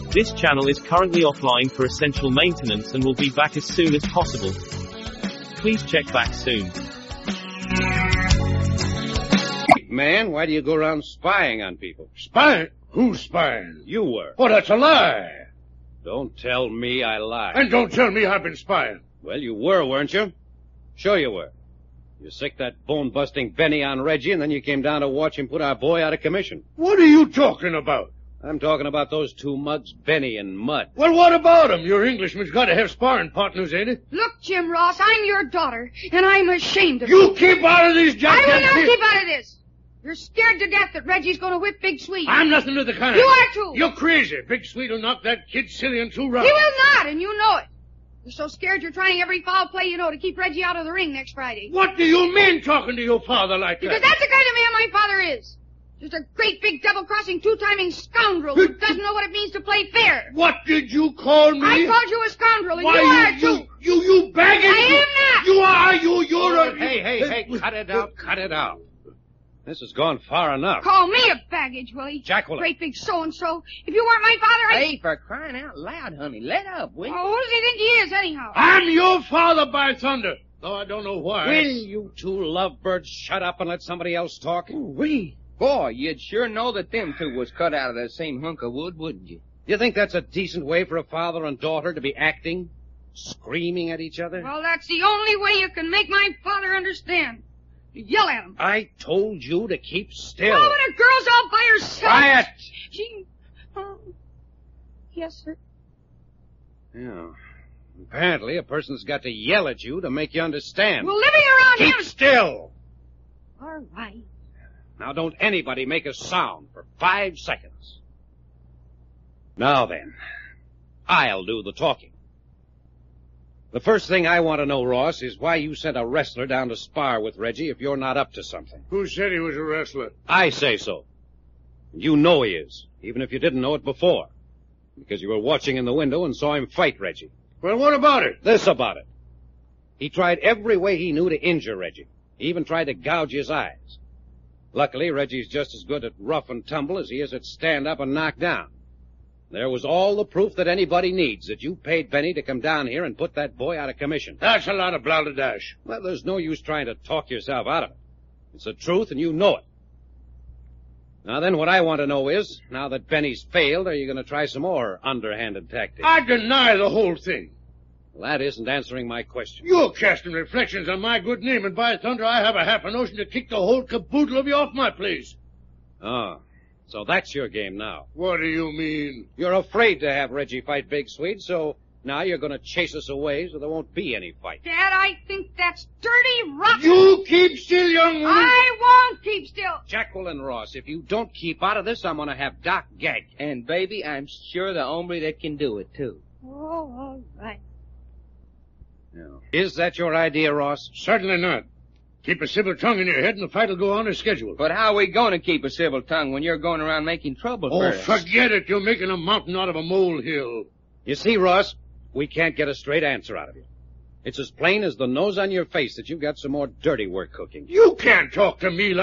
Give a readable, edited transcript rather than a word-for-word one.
This channel is currently offline for essential maintenance and will be back as soon as possible. Please check back soon. Man, why do you go around spying on people? Spying? Who's spying? You were. Oh, that's a lie. Don't tell me I lied. And don't tell me I've been spying. Well, you were, weren't you? Sure you were. You sicked that bone-busting Benny on Reggie, and then you came down to watch him put our boy out of commission. What are you talking about? I'm talking about those two mugs, Benny and Mud. Well, what about him? Your Englishman's got to have sparring partners, ain't it? Look, Jim Ross, I'm your daughter, and I'm ashamed of You keep out of these jobs. I will not keep out of this. You're scared to death that Reggie's going to whip Big Sweet. I'm nothing to the kind. You are too. You're crazy. Big Sweet will knock that kid silly and too rough. He will not, and you know it. You're so scared you're trying every foul play you know to keep Reggie out of the ring next Friday. What do you mean talking to your father like that? Because that's the kind of man my father is. Just a great big double-crossing, two-timing scoundrel who doesn't know what it means to play fair. What did you call me? I called you a scoundrel, and Why, you are too. You baggage. I am not. You are, you're a... Hey, cut it out. This has gone far enough. Call me a baggage, Willie. Jacqueline. Great big so-and-so. If you weren't my father, Hey, for crying out loud, honey, let up, will you? Oh, who does he think he is, anyhow? I'm your father, by thunder. Though I don't know why. Will you two lovebirds shut up and let somebody else talk? We. Boy, you'd sure know that them two was cut out of the same hunk of wood, wouldn't you? You think that's a decent way for a father and daughter to be acting? Screaming at each other? Well, that's the only way you can make my father understand. You yell at him. I told you to keep still. Oh, when a girl's all by herself. Quiet! She... yes, sir. Yeah. Apparently, a person's got to yell at you to make you understand. Well, living around Keep him... still! All right. Now, don't anybody make a sound for 5 seconds. Now then, I'll do the talking. The first thing I want to know, Ross, is why you sent a wrestler down to spar with Reggie if you're not up to something. Who said he was a wrestler? I say so. You know he is, even if you didn't know it before. Because you were watching in the window and saw him fight Reggie. Well, what about it? This about it. He tried every way he knew to injure Reggie. He even tried to gouge his eyes. Luckily, Reggie's just as good at rough and tumble as he is at stand up and knock down. There was all the proof that anybody needs that you paid Benny to come down here and put that boy out of commission. That's a lot of balderdash. Well, there's no use trying to talk yourself out of it. It's the truth, and you know it. Now then, what I want to know is, now that Benny's failed, are you going to try some more underhanded tactics? I deny the whole thing. Well, that isn't answering my question. You're casting reflections on my good name, and by thunder, I have a half a notion to kick the whole caboodle of you off my place. Oh, so that's your game now. What do you mean? You're afraid to have Reggie fight Big Sweet, so now you're going to chase us away so there won't be any fight. Dad, I think that's dirty, rotten. You keep still, young woman. I won't keep still. Jacqueline Ross, if you don't keep out of this, I'm going to have Doc gag you. And, baby, I'm sure the hombre that can do it, too. Oh, all right. Yeah. Is that your idea, Ross? Certainly not. Keep a civil tongue in your head and the fight will go on as scheduled. But how are we going to keep a civil tongue when you're going around making trouble for Oh, us? forget it. You're making a mountain out of a molehill. You see, Ross, we can't get a straight answer out of you. It's as plain as the nose on your face that you've got some more dirty work cooking. You can't talk to me like